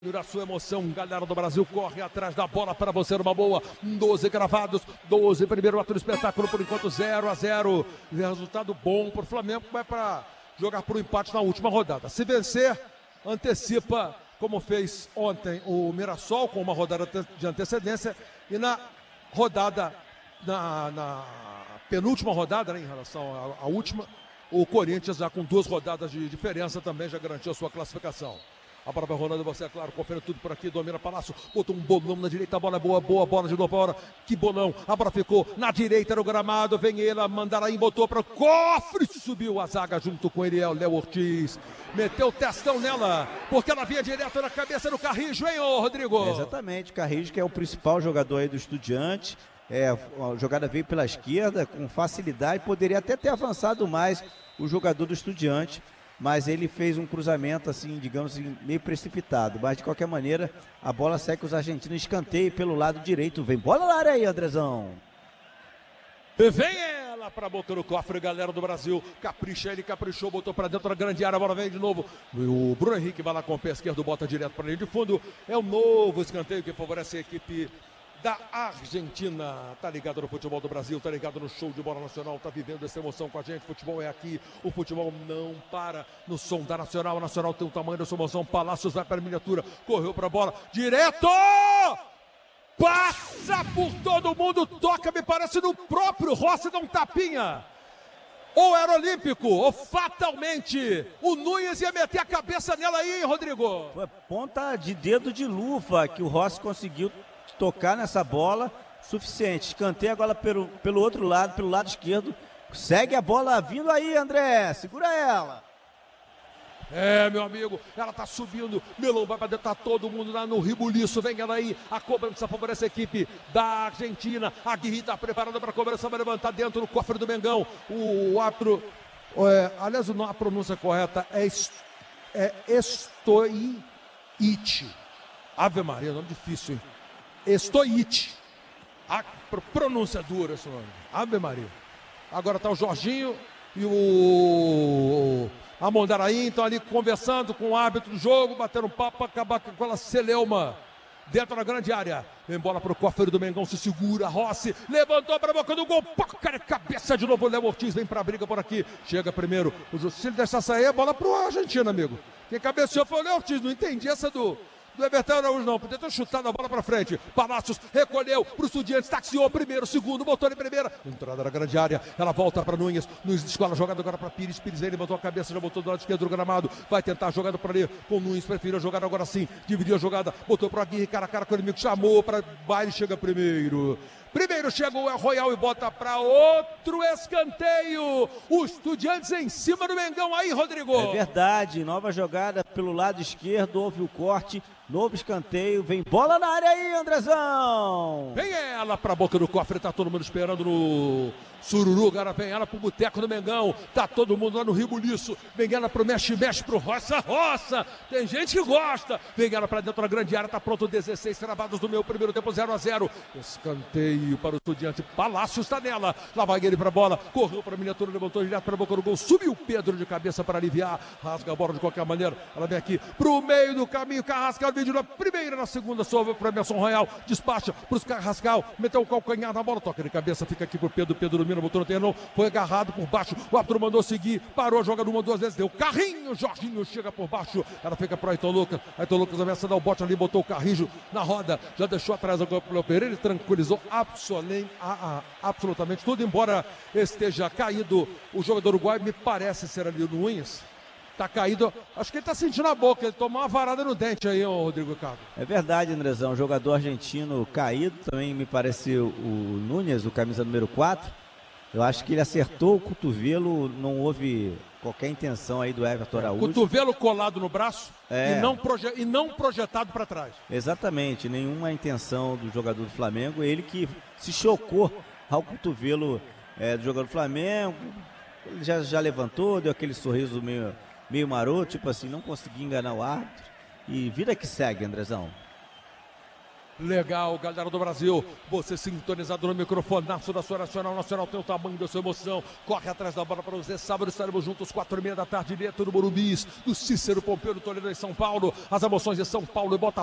A sua emoção, galera do Brasil, corre atrás da bola para você numa boa. 12 gravados, 12 primeiro ato do espetáculo, por enquanto 0-0. Resultado bom para o Flamengo, vai para jogar por um empate na última rodada. Se vencer, antecipa, como fez ontem o Mirassol, com uma rodada de antecedência, e na rodada, na penúltima rodada, né, em relação à última, o Corinthians já com 2 rodadas de diferença também já garantiu a sua classificação. A bola vai rolando, você, é claro, confere tudo por aqui, domina Palácio, botou um bolão na direita, a bola é boa, bola de novo, hora, que bolão, a bola ficou na direita no gramado, vem ele, Mandaraim, botou para o cofre, subiu a zaga junto com ele, é o Léo Ortiz, meteu o testão nela, porque ela vinha direto na cabeça do Carrijo, hein, ô Rodrigo? Exatamente, Carrijo que é o principal jogador aí do Estudiante, a jogada veio pela esquerda com facilidade, poderia até ter avançado mais o jogador do Estudiante, mas ele fez um cruzamento assim, digamos assim, meio precipitado, mas de qualquer maneira a bola segue com os argentinos, escanteio pelo lado direito, vem bola na área aí, Andrezão. Vem ela para botar no cofre, galera do Brasil, capricha, ele caprichou, botou para dentro da grande área, a bola vem de novo, o Bruno Henrique vai lá com o pé esquerdo, bota direto para a linha de fundo, é um novo escanteio que favorece a equipe da Argentina. Tá ligado no futebol do Brasil, tá ligado no show de bola nacional, tá vivendo essa emoção com a gente. Futebol é aqui, o futebol não para no som da Nacional. A Nacional tem o tamanho da sua emoção. Palácios vai para a miniatura, correu para a bola, direto! Passa por todo mundo, toca, me parece no próprio Rossi, dá um tapinha. Ou era olímpico, ou fatalmente o Nunes ia meter a cabeça nela aí, hein, Rodrigo? Foi ponta de dedo de luva que o Rossi conseguiu tocar nessa bola, suficiente. Escanteio agora pelo outro lado, pelo lado esquerdo. Segue a bola vindo aí, André. Segura ela. É, meu amigo, ela tá subindo. Melão vai para dentro, tá todo mundo lá no ribuliço. Vem ela aí, a cobrança favorece a equipe da Argentina. A Guirri tá preparada para a cobrança, vai levantar dentro do cofre do Mengão. O árbitro, aliás, a pronúncia correta é Stoichkov. Ave Maria, nome difícil, hein? Stoichkov. A pronúncia dura esse nome. Ave Maria. Agora tá o Jorginho e a Mandaraim estão ali conversando com o árbitro do jogo, batendo um papo para acabar com aquela celeuma dentro da grande área. Vem bola para o cofre do Mengão, se segura, Rossi, levantou para a boca do gol, cara, cabeça de novo, o Léo Ortiz vem para a briga por aqui, chega primeiro, se ele deixar sair, a bola para o Argentina, amigo. Quem cabeceou foi o Léo Ortiz, não entendi essa do Everton Araújo não, podia ter chutado a bola pra frente. Palácios recolheu pro Estudiantes, taxiou primeiro, segundo, botou em primeira. Entrada na grande área, ela volta pra Nunes. Nunes escola, jogada agora pra Pires. Pires aí levantou a cabeça, já botou do lado esquerdo do gramado. Vai tentar a jogada pra ali com Nunes, preferiu a jogada agora sim. Dividiu a jogada, botou pro Aguirre, cara a cara com o inimigo, chamou pra baile, chega primeiro. Primeiro chega o Royal e bota para outro escanteio. O Estudiantes em cima do Mengão aí, Rodrigo. É verdade, nova jogada pelo lado esquerdo, houve o corte, novo escanteio, vem bola na área aí, Andrezão. Vem ela para a boca do cofre, tá todo mundo esperando no Sururu, agora vem ela pro boteco do Mengão, tá todo mundo lá no ribuliço, vem ela pro mexe pro roça, tem gente que gosta, vem ela para dentro da grande área, tá pronto, 16 travados do meu primeiro tempo, 0-0, escanteio para o Estudiante, Palácio está nela, lá vai ele para a bola, correu para a miniatura, levantou direto para a boca do gol, subiu Pedro de cabeça para aliviar, rasga a bola de qualquer maneira, ela vem aqui pro meio do caminho, Carrascal, vídeo na primeira, na segunda, sobe para Emerson Royal, despacha para os Carrascal, meteu o calcanhar na bola, toca de cabeça, fica aqui pro Pedro domina, botou no terreno, foi agarrado por baixo, o árbitro mandou seguir, parou, joga uma, 2 vezes, deu carrinho, Jorginho chega por baixo, ela fica pro Ayrton Lucas ameaça dar o bote ali, botou o Carrijo na roda, já deixou atrás agora pro Léo Pereira, ele tranquilizou absolutamente tudo, embora esteja caído o jogador uruguaio, me parece ser ali o Nunes, tá caído, acho que ele tá sentindo a boca, ele tomou uma varada no dente aí, ô Rodrigo Ricardo. É verdade, Andrezão, jogador argentino caído, também me parece o Nunes, o camisa número 4, eu acho que ele acertou o cotovelo, não houve qualquer intenção aí do Everton Araújo. Cotovelo colado no braço e não projetado para trás. Exatamente, nenhuma intenção do jogador do Flamengo, ele que se chocou ao cotovelo do jogador do Flamengo, ele já levantou, deu aquele sorriso meio maroto, tipo assim, não consegui enganar o árbitro, e vida que segue, Andrezão. Legal, galera do Brasil. Você sintonizado no microfonaço da sua Nacional. Nacional tem o tamanho da sua emoção. Corre atrás da bola para você. Sábado estaremos juntos, 4h30 da tarde, dentro do Morumbi, do Cícero Pompeu, do Toledo em São Paulo. As emoções de São Paulo e Botafogo.